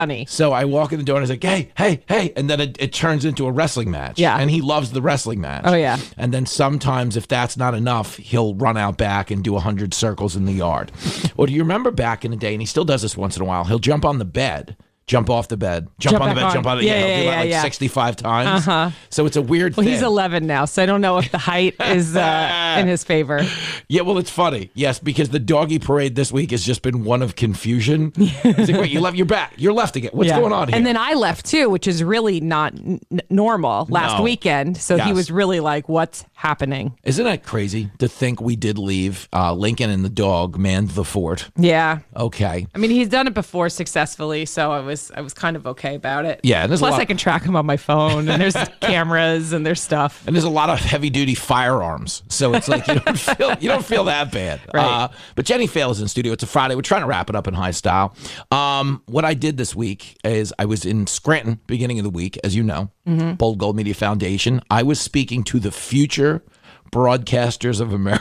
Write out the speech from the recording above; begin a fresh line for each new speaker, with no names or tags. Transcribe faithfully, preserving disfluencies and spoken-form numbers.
funny.
So I walk in the door and I was like, hey, hey, hey. And then it, it turns into a wrestling match.
Yeah.
And he loves the wrestling match.
Oh, yeah.
And then sometimes if that's not enough, he'll run out back and do one hundred circles in the yard. Or do you remember back in the day, and he still does this once in a while, he'll jump on the bed. Jump off the bed. Jump,
Jump
on the
back
bed.
on.
Jump on it.
Yeah,
Yeah,
yeah,
he'll do that
yeah,
like
yeah.
sixty-five times.
Uh-huh.
So it's a weird
Well,
thing.
he's eleven now, so I don't know if the height is uh, in his favor.
Yeah, well, it's funny. Yes, because the doggy parade this week has just been one of confusion. He's like, wait, you left, you're back. You're left again. What's
Yeah.
going on here?
And then I left too, which is really not n- normal last
No.
weekend. So he
Yes.
was really like, what's happening?
Isn't that crazy to think we did leave uh, Lincoln and the dog manned the fort?
Yeah.
Okay.
I mean, he's done it before successfully, so I was I was kind of okay about it.
Yeah, and there's a
Plus,
lot-
I can track him on my phone, and there's cameras and there's stuff.
And there's a lot of heavy duty firearms, so it's like you don't feel you don't feel that bad.
Right.
Uh, but Jenny Fail is in studio. It's a Friday. We're trying to wrap it up in high style. Um, what I did this week is I was in Scranton beginning of the week, as you know,
Mm-hmm.
Bold Gold Media Foundation. I was speaking to the future broadcasters of America.